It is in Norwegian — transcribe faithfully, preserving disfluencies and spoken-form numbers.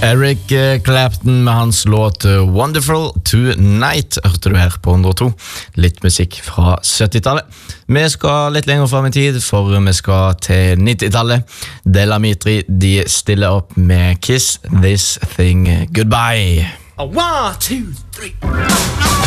Eric Clapton med hans låt Wonderful Tonight hørte du her på hundre og to. Litt musikk fra syttitallet. Vi skal litt lenger frem i tid, for vi skal til nittitallet. Della Mitri, de stiller opp med Kiss This Thing Goodbye. One, two, three.